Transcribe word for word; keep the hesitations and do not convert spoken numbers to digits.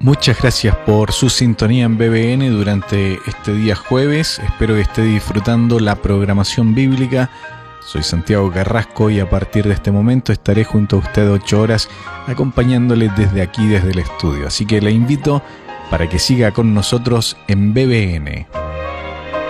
Muchas gracias por su sintonía en B B N durante este día jueves. Espero que esté disfrutando la programación bíblica. Soy Santiago Carrasco y a partir de este momento estaré junto a usted ocho horas acompañándole desde aquí, desde el estudio. Así que le invito para que siga con nosotros en B B N.